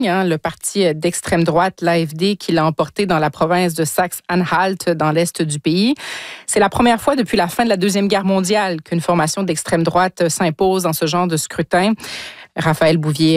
le parti d'extrême droite, l'AfD, qui l'a emporté dans la province de Saxe-Anhalt, dans l'est du pays. C'est la première fois depuis la fin de la Deuxième Guerre mondiale qu'une formation d'extrême droite s'impose dans ce genre de scrutin. Raphaël Bouvier